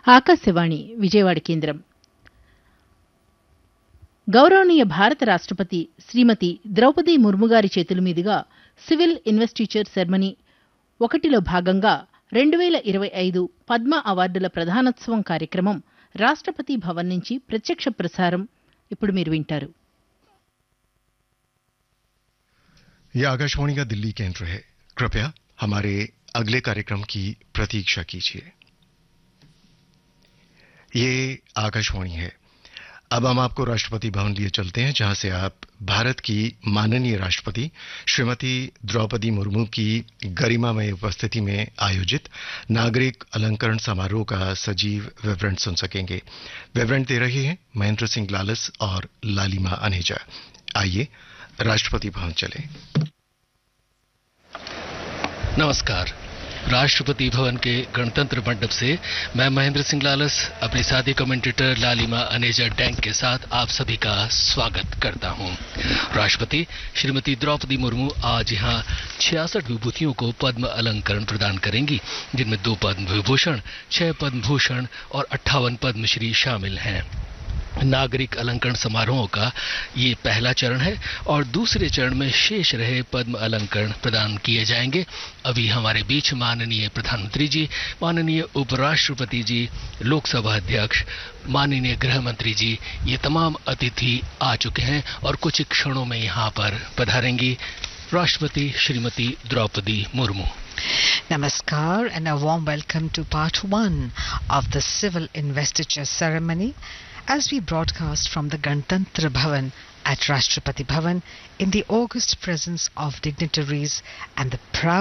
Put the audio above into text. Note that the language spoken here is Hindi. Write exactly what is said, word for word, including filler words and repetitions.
ఆకాశవాణి విజయవాడ కేంద్రం. గౌరవనీయ భారత రాష్ట్రపతి శ్రీమతి ద్రౌపది ముర్ము గారి చేతుల మీదుగా సివిల్ ఇన్వెస్టిచర్ సెర్మనీ ఒకటిలో భాగంగా రెండు వేల ఇరవై ఐదు పద్మ అవార్డుల ప్రదానోత్సవం కార్యక్రమం రాష్ట్రపతి భవన్ నుంచి ప్రత్యక్ష ప్రసారం ఇప్పుడు మీరు వింటారు. यह आकाशवाणी का दिल्ली केंद्र है. कृपया हमारे अगले कार्यक्रम की प्रतीक्षा कीजिए. ये आकाशवाणी है. अब हम आपको राष्ट्रपति भवन लिए चलते हैं, जहां से आप भारत की माननीय राष्ट्रपति श्रीमती द्रौपदी मुर्मू की गरिमामय उपस्थिति में आयोजित नागरिक अलंकरण समारोह का सजीव विवरण सुन सकेंगे. विवरण दे रहे हैं महेंद्र सिंह लालस और लालिमा अनेजा. आइए राष्ट्रपति भवन चले. नमस्कार. राष्ट्रपति भवन के गणतंत्र मंडप से मैं महेंद्र सिंह लालस अपनी साथी कमेंटेटर लालिमा अनेजा डैंग के साथ आप सभी का स्वागत करता हूं. राष्ट्रपति श्रीमती द्रौपदी मुर्मू आज यहां छियासठ विभूतियों को पद्म अलंकरण प्रदान करेंगी, जिनमें दो पद्म विभूषण, छह पद्म भूषण और अट्ठावन पद्मश्री शामिल हैं. नागरिक अलंकरण समारोह का ये पहला चरण है और दूसरे चरण में शेष रहे पद्म अलंकरण प्रदान किए जाएंगे. अभी हमारे बीच माननीय प्रधानमंत्री जी, माननीय उपराष्ट्रपति जी, लोकसभा अध्यक्ष, माननीय गृह मंत्री जी, ये तमाम अतिथि आ चुके हैं और कुछ ही क्षणों में यहाँ पर पधारेंगी राष्ट्रपति Shrimati Draupadi Murmu. Namaskar and a warm welcome to part one of the civil investiture ceremony as we broadcast from the Ganatantra Bhavan at Rashtrapati Bhavan in the august presence of dignitaries and the proud